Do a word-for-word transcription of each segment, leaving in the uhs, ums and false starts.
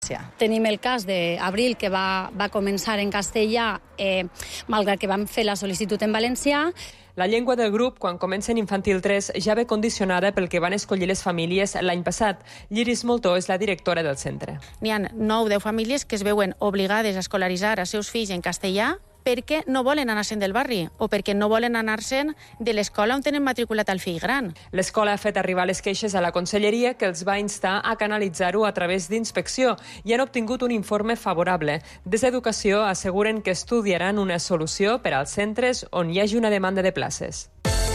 valencià. Tenim el cas d'Abril, que va, va començar en castellà, eh, malgrat que vam fer la sol·licitud en valencià. La llengua del grup, quan comença en infantil tres, ja ve condicionada pel que van escollir les famílies l'any passat. Lliris Moltó és la directora del centre. N'hi ha nou o deu famílies que es veuen obligades a escolaritzar els seus fills en castellà perquè no volen anar-se'n del barri o perquè no volen anar-se'n de l'escola on tenen matriculat el fill gran. L'escola ha fet arribar les queixes a la Conselleria, que els va instar a canalitzar-ho a través d'inspecció i han obtingut un informe favorable. Des d'Educació asseguren que estudiaran una solució per als centres on hi hagi una demanda de places.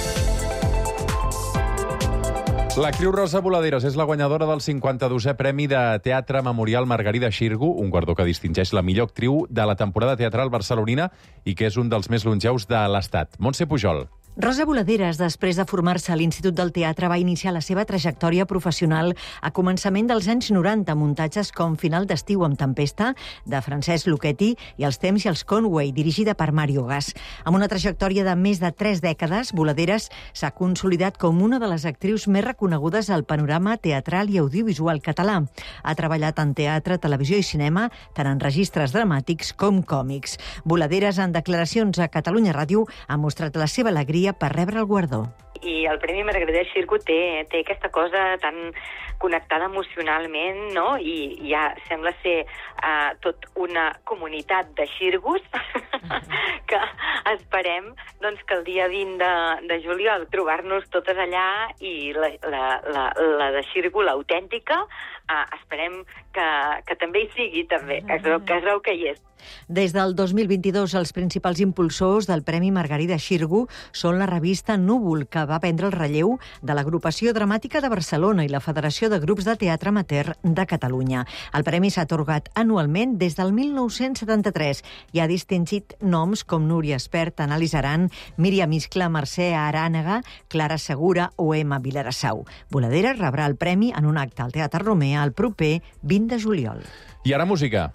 L'actriu Rosa Boladeres és la guanyadora del cinquanta-dosè Premi de Teatre Memorial Margarida Xirgu, un guardó que distingeix la millor actriu de la temporada teatral barcelonina i que és un dels més longeus de l'Estat. Montse Pujol. Rosa Boladeres, després de formar-se a l'Institut del Teatre, va iniciar la seva trajectòria professional a començament dels anys noranta, muntatges com Final d'estiu amb tempesta, de Francesc Lucchetti, i Els temps i els Conway, dirigida per Mario Gas. Amb una trajectòria de més de tres dècades, Boladeres s'ha consolidat com una de les actrius més reconegudes al panorama teatral i audiovisual català. Ha treballat en teatre, televisió i cinema, tant en registres dramàtics com còmics. Boladeres, en declaracions a Catalunya Ràdio, ha mostrat la seva alegria per rebre el guardó. I el Premi Margarida Xirgu té, té aquesta cosa tan connectada emocionalment, no? I ja sembla ser uh, tot una comunitat de xirgus que esperem doncs, que el dia vint de, de juliol trobar-nos totes allà i la, la, la, la de Xirgu, l'autèntica, uh, esperem que, que també hi sigui, també, que es veu que, es veu que hi és. Des del dos mil vint-i-dos, els principals impulsors del Premi Margarida Xirgu són la revista Núvol, que va prendre el relleu de l'Agrupació Dramàtica de Barcelona i la Federació de Grups de Teatre Amateur de Catalunya. El premi s'ha atorgat anualment des del mil nou-cents setanta-tres i ha distingit noms com Núria Espert, Anàlis Aran, Míriam Iscla, Mercè Arànega, Clara Segura o Emma Vilarassau. Boladeres rebrà el premi en un acte al Teatre Romea el proper vint de juliol. I ara música.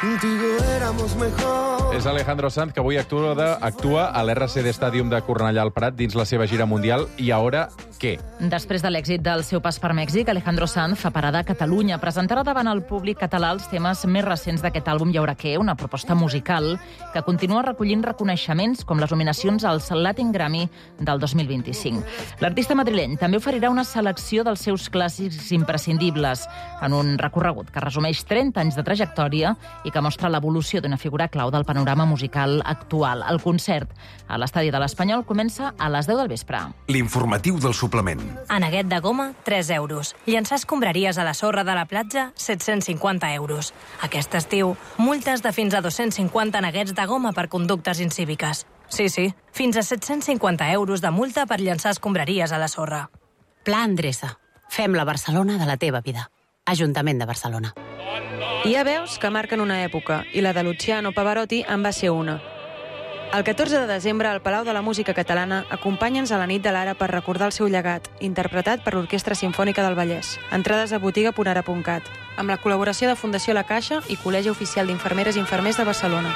És Alejandro Sanz, que avui actua, de, actua a l'R C D Stadium de Cornellà al Prat dins la seva gira mundial. I ara, què? Després de l'èxit del seu pas per Mèxic, Alejandro Sanz fa parada a Catalunya. Presentarà davant el públic català els temes més recents d'aquest àlbum Hi haurà què, una proposta musical que continua recollint reconeixements com les nominacions als Latin Grammy del dos mil vint-i-cinc. L'artista madrileny també oferirà una selecció dels seus clàssics imprescindibles en un recorregut que resumeix trenta anys de trajectòria i que mostra l'evolució d'una figura clau del panorama musical actual. El concert a l'Estadi de l'Espanyol comença a les deu del vespre. L'informatiu del suplement. Aneguet de goma, tres euros. Llançar escombraries a la sorra de la platja, set-cents cinquanta euros. Aquest estiu, multes de fins a dos-cents cinquanta aneguets de goma per conductes incíviques. Sí, sí, fins a set-cents cinquanta euros de multa per llançar escombraries a la sorra. Pla Endreça. Fem la Barcelona de la teva vida. Ajuntament de Barcelona. Hi ha veus que marquen una època, i la de Luciano Pavarotti en va ser una. El catorze de desembre, al Palau de la Música Catalana, acompanya'ns a la nit de l'Ara per recordar el seu llegat, interpretat per l'Orquestra Simfònica del Vallès. Entrades a botiga punt ara punt cat, amb la col·laboració de Fundació La Caixa i Col·legi Oficial d'Infermeres i Infermers de Barcelona.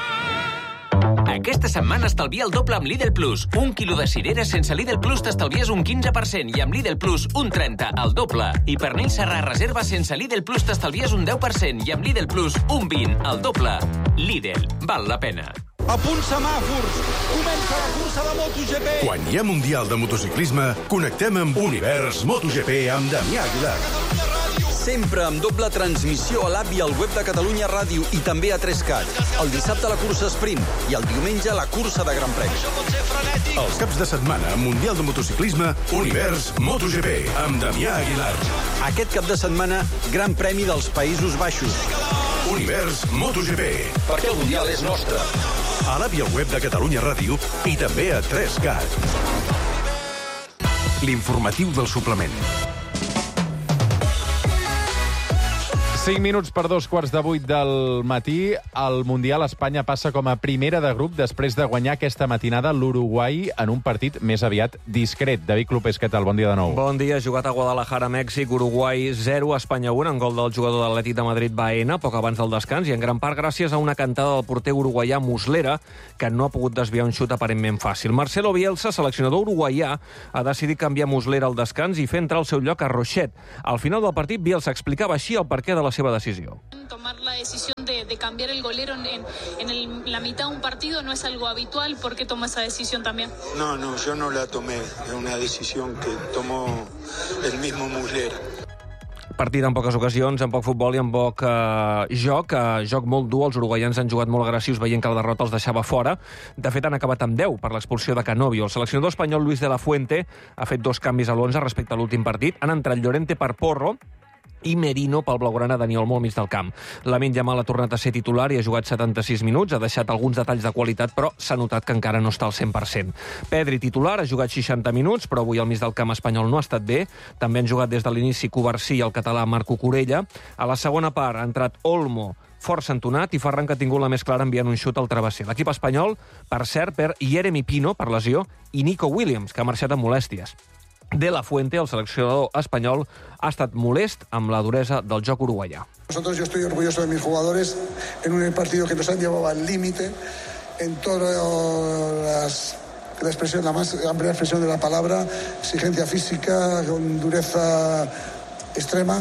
Aquesta setmana estalvia el doble amb Lidl Plus. Un quilo de cireres sense Lidl Plus t'estalvies un quinze per cent i amb Lidl Plus un trenta per cent, el doble. I pernil serrà reserva sense Lidl Plus t'estalvies un deu per cent i amb Lidl Plus un vint per cent, el doble. Lidl, val la pena. A punt semàfors! Comença la cursa de MotoGP! Quan hi ha Mundial de Motociclisme, connectem amb Univers MotoGP amb Damià Aguilar. Sempre amb doble transmissió a l'app i al web de Catalunya Ràdio i també a tres cat. El dissabte la cursa sprint i el diumenge la cursa de Gran Premi. Els caps de setmana, Mundial de Motociclisme, Univers MotoGP amb Damià Aguilar. Aquest cap de setmana, Gran Premi dels Països Baixos. Univers MotoGP. Perquè el Mundial és nostre. A l'app i al web de Catalunya Ràdio i també a tres cat. L'informatiu del suplement. cinc minuts per dos quarts de vuit del matí. Al Mundial, Espanya passa com a primera de grup després de guanyar aquesta matinada l'Uruguai en un partit més aviat discret. David Clopés, què tal? Bon dia de nou. Bon dia. Jugat a Guadalajara, Mèxic. Uruguai zero, Espanya un, en gol del jugador de l'Atlètic de Madrid, Baena, poc abans del descans, i en gran part gràcies a una cantada del porter uruguaià Muslera, que no ha pogut desviar un xut aparentment fàcil. Marcelo Bielsa, seleccionador uruguaià, ha decidit canviar Muslera al descans i fer entrar al seu lloc a Rochet. Al final del partit, Bielsa explicava així el perquè de la seva decisió. Tomar la decisión de, de cambiar el golero en, en el, la mitad de un partido no es algo habitual. ¿Por qué tomó esa decisión también? No, no, yo no la tomé. Es una decisión que tomó el mismo Muslera. Partit en poques ocasions, en poc futbol i en poc eh, joc. Eh, joc molt dur, els uruguaians han jugat molt agressius veient que la derrota els deixava fora. De fet, han acabat amb deu per l'expulsió de Canovio. El seleccionador espanyol Luis de la Fuente ha fet dos canvis a l'onze respecte a l'últim partit. Han entrat Llorente per Porro i Merino pel blaugrana Dani Olmo al mig del camp. Lamine Yamal ha tornat a ser titular i ha jugat setanta-sis minuts, ha deixat alguns detalls de qualitat, però s'ha notat que encara no està al cent per cent. Pedri, titular, ha jugat seixanta minuts, però avui al mig del camp espanyol no ha estat bé. També han jugat des de l'inici Covarsí i el català Marco Corella. A la segona part ha entrat Olmo, força entonat, i Ferran, que ha tingut la més clara enviant un xut al travesser. L'equip espanyol, per cert, per Jeremy Pino, per lesió, i Nico Williams, que ha marxat amb molèsties. De la Fuente, el seleccionador espanyol, ha estat molest amb la duresa del joc uruguaià. Nosotros, yo estoy orgulloso de mis jugadores en un partido que nos han llevado al límite en todas las la expresión, la más amplia expresión de la palabra, exigencia física, con dureza extrema.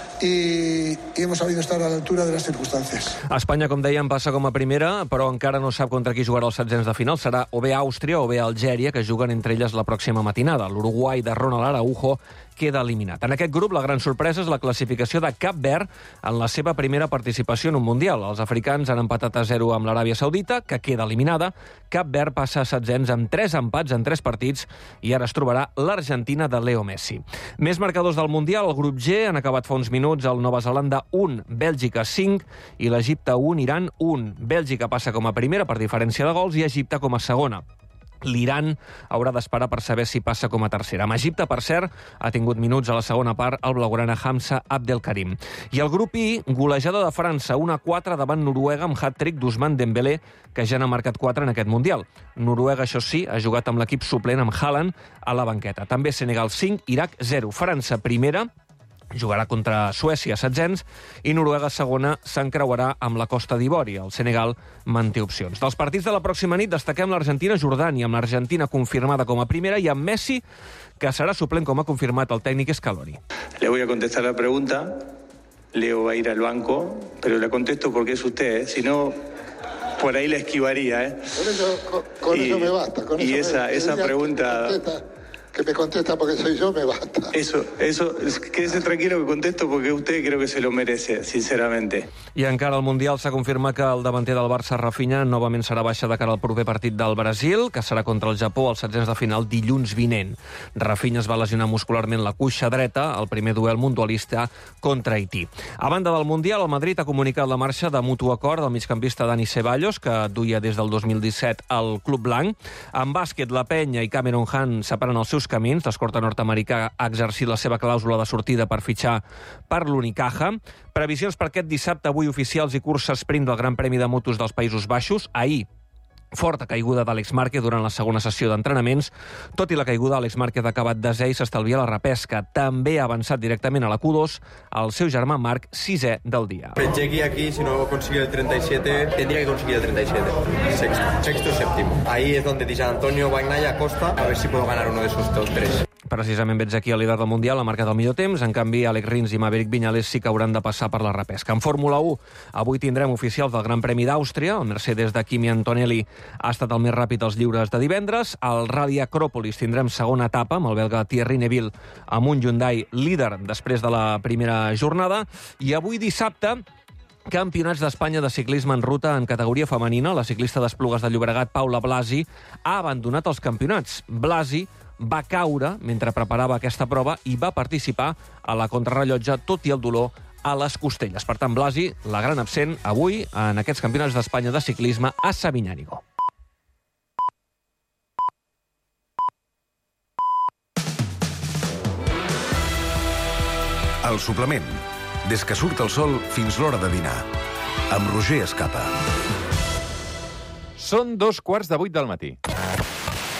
I, i hemos sabido estar a l'altura de les circumstàncies. Espanya, com dèiem, passa com a primera, però encara no sap contra qui jugarà els setzents de final. Serà o bé Àustria o bé Algèria, que juguen entre elles la pròxima matinada. L'Uruguai de Ronald Araujo queda eliminat. En aquest grup, la gran sorpresa és la classificació de Cap Verd en la seva primera participació en un Mundial. Els africans han empatat a zero amb l'Aràbia Saudita, que queda eliminada. Cap Verd passa a setzents amb tres empats en tres partits i ara es trobarà l'Argentina de Leo Messi. Més marcadors del Mundial, el grup G han acabat fa uns minuts el Nova Zelanda un, Bèlgica cinc i l'Egipte un, Iran un. Bèlgica passa com a primera per diferència de gols i Egipte com a segona. L'Iran haurà d'esperar per saber si passa com a tercera. Amb Egipte, per cert, ha tingut minuts a la segona part el blaugrana Hamza Abdelkarim. I el grup I, golejada de França, un a quatre davant Noruega amb hat-trick d'Ousmane Dembélé, que ja n'ha marcat quatre en aquest Mundial. Noruega, això sí, ha jugat amb l'equip suplent amb Haaland a la banqueta. També Senegal cinc, Iraq zero. França primera, jugarà contra Suècia, setzents, i Noruega segona s'encreuarà amb la Costa d'Ivori. El Senegal manté opcions. Dels partits de la pròxima nit destaquem l'Argentina-Jordània, amb l'Argentina confirmada com a primera i amb Messi, que serà suplent, com ha confirmat el tècnic Scaloni. Le voy a contestar la pregunta. Leo va a ir al banco, pero le contesto porque es usted, ¿eh? Si no, por ahí la esquivaría, ¿eh? Con eso, con, con y, eso me basta. Con y eso esa, me, esa pregunta... Que me contesta porque soy yo, me basta. Eso, eso, quédese tranquilo que contesto porque usted creo que se lo merece, sinceramente. I encara al Mundial s'ha confirmat que el davanter del Barça, Rafinha, novament serà baixa de cara al proper partit del Brasil, que serà contra el Japó als setzents de final dilluns vinent. Rafinha es va lesionar muscularment la cuixa dreta, el primer duel mundialista contra Haití. A banda del Mundial, el Madrid ha comunicat la marxa de mutu acord del migcampista Dani Ceballos, que duia des del dos mil disset al Club Blanc. En bàsquet, la Penya i Cameron Hunt separen els seus camins. L'escorta nord-americà ha exercit la seva clàusula de sortida per fitxar per l'Unicaja. Previsions per aquest dissabte, avui oficials i cursa sprint del Gran Premi de Motos dels Països Baixos. Ahir, forta caiguda d'Àlex Márquez durant la segona sessió d'entrenaments. Tot i la caiguda, Àlex Márquez ha acabat desè i s'estalvia la repesca. També ha avançat directament a la Q dos el seu germà Marc, sisè del dia. Llegué aquí, si no consigue el treinta y siete, tendría que conseguir el treinta y siete. Sexto, sexto, séptimo. Ahí es donde dice Antonio, Bagnaia, Costa, a ver si puedo ganar uno de esos dos tres. Precisament veig aquí el líder del Mundial, ha marcat el millor temps. En canvi, Alex Rins i Maverick Viñales sí que hauran de passar per la repesca. En Fórmula u, avui tindrem oficials del Gran Premi d'Àustria. El Mercedes de Kimi Antonelli ha estat el més ràpid als lliures de divendres. Al Rally Acròpolis tindrem segona etapa amb el belga Thierry Neuville amb un Hyundai líder després de la primera jornada. I avui dissabte, Campionats d'Espanya de ciclisme en ruta en categoria femenina. La ciclista d'Esplugues de Llobregat, Paula Blasi, ha abandonat els campionats. Blasi va caure mentre preparava aquesta prova i va participar a la contrarrellotge, tot i el dolor a les costelles. Per tant, Blasi, la gran absent, avui en aquests Campionats d'Espanya de ciclisme a Sabinyànigo. El suplement. Des que surt el sol fins l'hora de dinar. Amb Roger Escapa. Són dos quarts de vuit del matí.